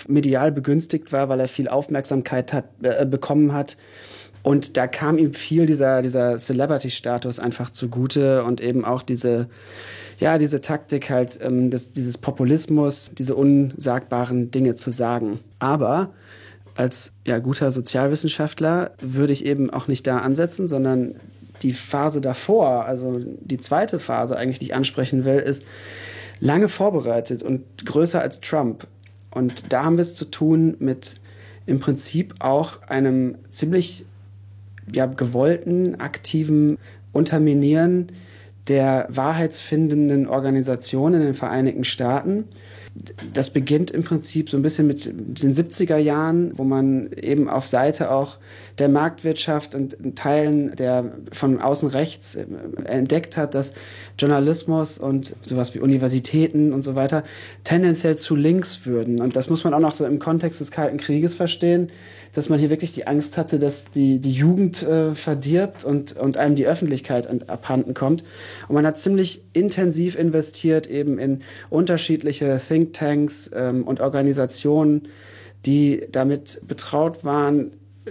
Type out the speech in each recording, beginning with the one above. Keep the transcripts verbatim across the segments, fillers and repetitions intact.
medial begünstigt war, weil er viel Aufmerksamkeit hat, äh, bekommen hat. Und da kam ihm viel dieser, dieser Celebrity-Status einfach zugute und eben auch diese, ja, diese Taktik halt, ähm, des, dieses Populismus, diese unsagbaren Dinge zu sagen. Aber als ja, guter Sozialwissenschaftler würde ich eben auch nicht da ansetzen, sondern die Phase davor, also die zweite Phase eigentlich, die ich ansprechen will, ist lange vorbereitet und größer als Trump. Und da haben wir es zu tun mit im Prinzip auch einem ziemlich ja, gewollten, aktiven Unterminieren der wahrheitsfindenden Organisationen in den Vereinigten Staaten. Das beginnt im Prinzip so ein bisschen mit den siebziger Jahren, wo man eben auf Seite auch der Marktwirtschaft und Teilen der von außen rechts entdeckt hat, dass Journalismus und sowas wie Universitäten und so weiter tendenziell zu links würden. Und das muss man auch noch so im Kontext des Kalten Krieges verstehen, dass man hier wirklich die Angst hatte, dass die, die Jugend äh, verdirbt und, und einem die Öffentlichkeit abhanden kommt. Und man hat ziemlich intensiv investiert eben in unterschiedliche Thinktanks ähm, und Organisationen, die damit betraut waren,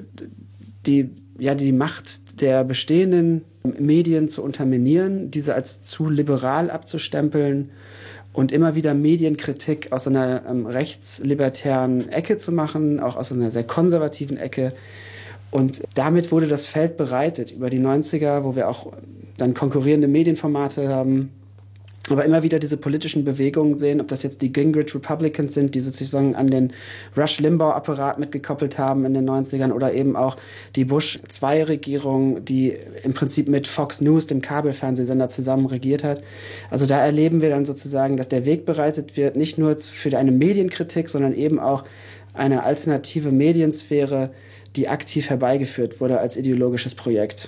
die, ja, die Macht der bestehenden Medien zu unterminieren, diese als zu liberal abzustempeln und immer wieder Medienkritik aus einer ähm, rechtslibertären Ecke zu machen, auch aus einer sehr konservativen Ecke. Und damit wurde das Feld bereitet über die neunziger, wo wir auch dann konkurrierende Medienformate haben, aber immer wieder diese politischen Bewegungen sehen, ob das jetzt die Gingrich Republicans sind, die sozusagen an den Rush-Limbaugh-Apparat mitgekoppelt haben in den neunzigern, oder eben auch die Bush-zwei-Regierung, die im Prinzip mit Fox News, dem Kabelfernsehsender, zusammen regiert hat. Also da erleben wir dann sozusagen, dass der Weg bereitet wird, nicht nur für eine Medienkritik, sondern eben auch eine alternative Mediensphäre, die aktiv herbeigeführt wurde als ideologisches Projekt.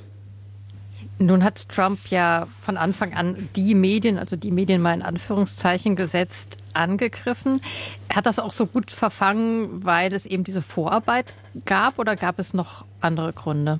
Nun hat Trump ja von Anfang an die Medien, also die Medien mal in Anführungszeichen gesetzt, angegriffen. Hat das auch so gut verfangen, weil es eben diese Vorarbeit gab, oder gab es noch andere Gründe?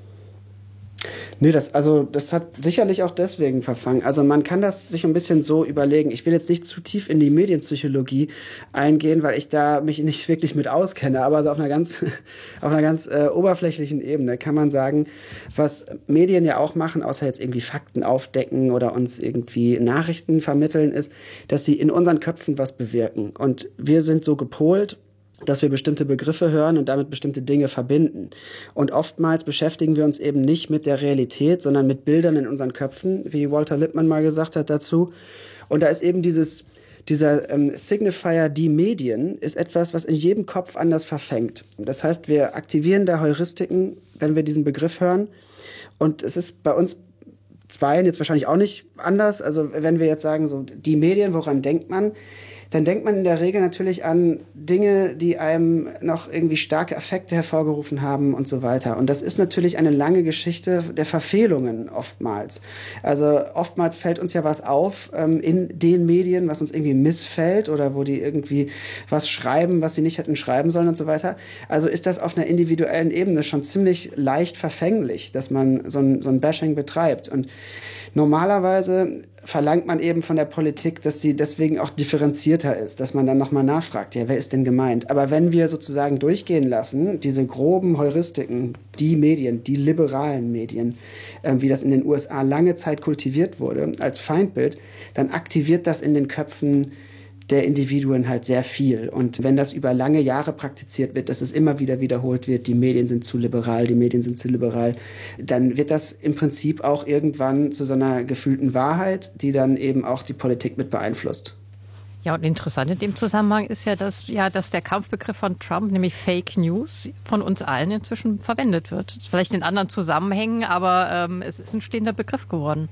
Nee, das, also, das hat sicherlich auch deswegen verfangen. Also man kann das sich ein bisschen so überlegen. Ich will jetzt nicht zu tief in die Medienpsychologie eingehen, weil ich da mich nicht wirklich mit auskenne. Aber also auf einer ganz, auf einer ganz äh, oberflächlichen Ebene kann man sagen, was Medien ja auch machen, außer jetzt irgendwie Fakten aufdecken oder uns irgendwie Nachrichten vermitteln, ist, dass sie in unseren Köpfen was bewirken. Und wir sind so gepolt, dass wir bestimmte Begriffe hören und damit bestimmte Dinge verbinden. Und oftmals beschäftigen wir uns eben nicht mit der Realität, sondern mit Bildern in unseren Köpfen, wie Walter Lippmann mal gesagt hat dazu. Und da ist eben dieses, dieser ähm, Signifier, die Medien, ist etwas, was in jedem Kopf anders verfängt. Das heißt, wir aktivieren da Heuristiken, wenn wir diesen Begriff hören. Und es ist bei uns Zweien jetzt wahrscheinlich auch nicht anders. Also wenn wir jetzt sagen, so die Medien, woran denkt man? Dann denkt man in der Regel natürlich an Dinge, die einem noch irgendwie starke Affekte hervorgerufen haben und so weiter. Und das ist natürlich eine lange Geschichte der Verfehlungen oftmals. Also oftmals fällt uns ja was auf ähm, in den Medien, was uns irgendwie missfällt oder wo die irgendwie was schreiben, was sie nicht hätten schreiben sollen und so weiter. Also ist das auf einer individuellen Ebene schon ziemlich leicht verfänglich, dass man so ein, so ein Bashing betreibt. Und normalerweise verlangt man eben von der Politik, dass sie deswegen auch differenzierter ist, dass man dann nochmal nachfragt, ja, wer ist denn gemeint? Aber wenn wir sozusagen durchgehen lassen, diese groben Heuristiken, die Medien, die liberalen Medien, äh, wie das in den U S A lange Zeit kultiviert wurde, als Feindbild, dann aktiviert das in den Köpfen der Individuen halt sehr viel. Und wenn das über lange Jahre praktiziert wird, dass es immer wieder wiederholt wird, die Medien sind zu liberal, die Medien sind zu liberal, dann wird das im Prinzip auch irgendwann zu so einer gefühlten Wahrheit, die dann eben auch die Politik mit beeinflusst. Ja, und interessant in dem Zusammenhang ist ja, dass, ja, dass der Kampfbegriff von Trump, nämlich Fake News, von uns allen inzwischen verwendet wird. Vielleicht in anderen Zusammenhängen, aber ähm, es ist ein stehender Begriff geworden.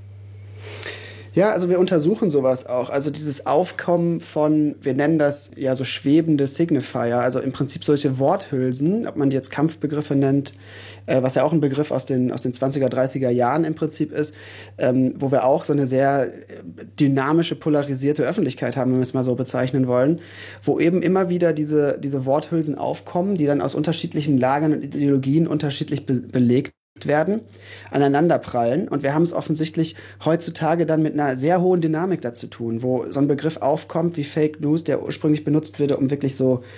Ja, also wir untersuchen sowas auch. Also dieses Aufkommen von, wir nennen das ja so schwebende Signifier, also im Prinzip solche Worthülsen, ob man die jetzt Kampfbegriffe nennt, äh, was ja auch ein Begriff aus den, aus den zwanziger, dreißiger Jahren im Prinzip ist, ähm, wo wir auch so eine sehr dynamische, polarisierte Öffentlichkeit haben, wenn wir es mal so bezeichnen wollen, wo eben immer wieder diese, diese Worthülsen aufkommen, die dann aus unterschiedlichen Lagern und Ideologien unterschiedlich be- belegt werden, aneinanderprallen. Und wir haben es offensichtlich heutzutage dann mit einer sehr hohen Dynamik dazu tun, wo so ein Begriff aufkommt wie Fake News, der ursprünglich benutzt wurde, um wirklich so